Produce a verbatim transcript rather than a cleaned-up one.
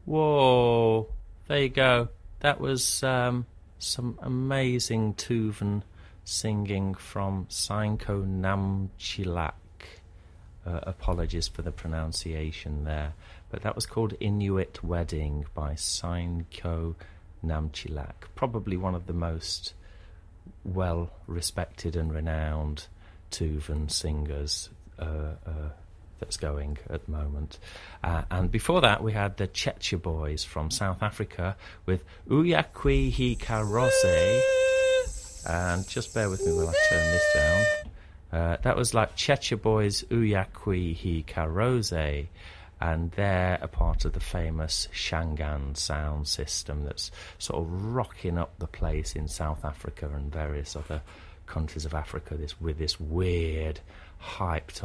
Whoa, there you go. That was um, some amazing Tuvan singing from Sainko Namchilak. Uh, apologies for the pronunciation there. But that was called Inuit Wedding by Sainko Namchilak. Probably one of the most well-respected and renowned Tuvan singers uh, uh, that's going at the moment. Uh, and before that, we had the Cheche Boys from South Africa with Uyakwi Hika Rose. And just bear with me while I turn this down. Uh, that was like Cheche Boys Uyakwi Hika Rose. And they're a part of the famous Shangaan sound system that's sort of rocking up the place in South Africa and various other countries of Africa this with this weird, hyped